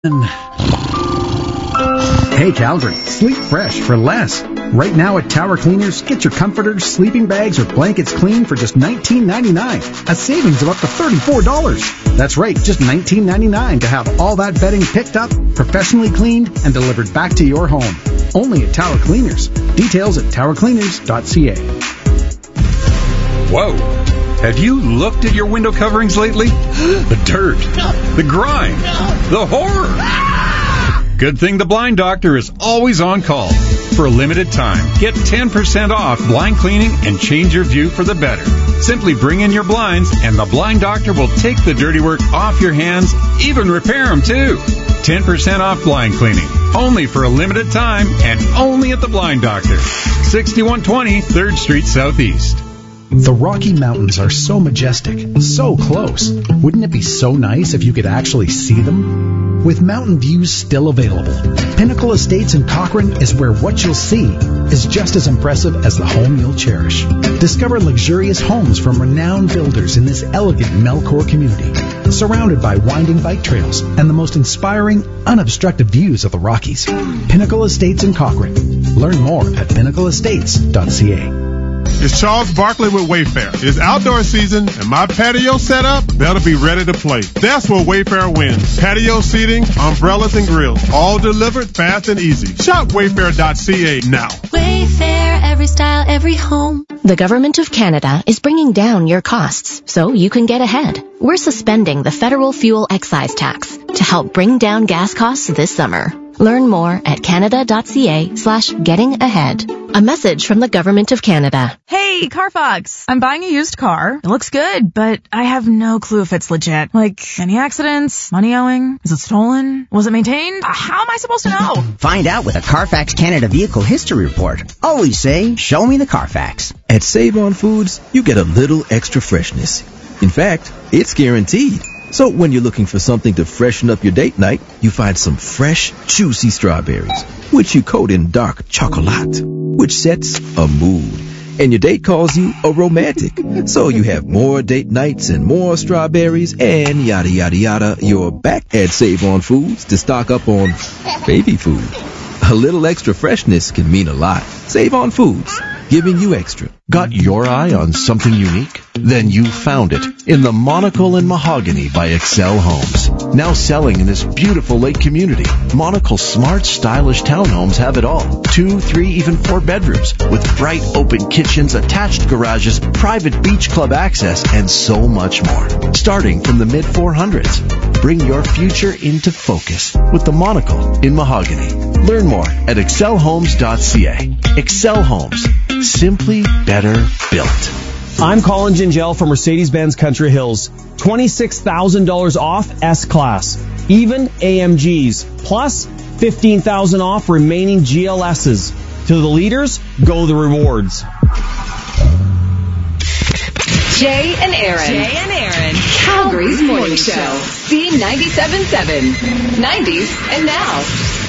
Hey Calgary, sleep fresh for less. Right now at Tower Cleaners, get your comforters, sleeping bags, or blankets clean for just $19.99. A savings of up to $34. That's right, just $19.99 to have all that bedding picked up, professionally cleaned, and delivered back to your home. Only at Tower Cleaners. Details at towercleaners.ca. Whoa! Have you looked at your window coverings lately? The dirt, the grime, the horror. Good thing the Blind Doctor is always on call. For a limited time, get 10% off blind cleaning and change your view for the better. Simply bring in your blinds and the Blind Doctor will take the dirty work off your hands, even repair them too. 10% off blind cleaning. Only for a limited time and only at the Blind Doctor. 6120 3rd Street Southeast. The Rocky Mountains are so majestic, so close. Wouldn't it be so nice if you could actually see them? With mountain views still available, Pinnacle Estates in Cochrane is where what you'll see is just as impressive as the home you'll cherish. Discover luxurious homes from renowned builders in this elegant Melcor community, surrounded by winding bike trails and the most inspiring, unobstructed views of the Rockies. Pinnacle Estates in Cochrane. Learn more at pinnacleestates.ca. It's Charles Barkley with Wayfair. It's outdoor season, and my patio setup better be ready to play. That's where Wayfair wins. Patio seating, umbrellas, and grills, all delivered fast and easy. Shop Wayfair.ca now. Wayfair, every style, every home. The Government of Canada is bringing down your costs so you can get ahead. We're suspending the federal fuel excise tax to help bring down gas costs this summer. Learn more at canada.ca/getting-ahead. A message from the Government of Canada. Hey, Carfax. I'm buying a used car. It looks good, but I have no clue if it's legit. Like, any accidents? Money owing? Is it stolen? Was it maintained? How am I supposed to know? Find out with a Carfax Canada Vehicle History Report. Always say, show me the Carfax. At Save On Foods, you get a little extra freshness. In fact, it's guaranteed. So when you're looking for something to freshen up your date night, you find some fresh, juicy strawberries, which you coat in dark chocolate, which sets a mood. And your date calls you a romantic. So you have more date nights and more strawberries and yada, yada, yada. You're back at Save On Foods to stock up on baby food. A little extra freshness can mean a lot. Save On Foods, giving you extra. Got your eye on something unique? Then you found it in the Monocle and Mahogany by Excel Homes. Now selling in this beautiful lake community, Monocle's smart, stylish townhomes have it all. 2, 3, even 4 bedrooms with bright open kitchens, attached garages, private beach club access, and so much more. Starting from the mid-400s. Bring your future into focus with the Monocle in Mahogany. Learn more at excelhomes.ca. Excel Homes. Simply better built. I'm Colin Gingell from Mercedes-Benz Country Hills. $26,000 off S-Class. Even AMGs. Plus, $15,000 off remaining GLSs. To the leaders, go the rewards. Jay and Aaron. Calgary's morning show. C97.7. 90s and now.